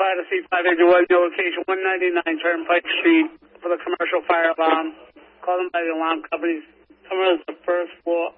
fire to C581, your location 199 Turnpike Street for the commercial fire alarm. Call them by the alarm companies. Someone is the first floor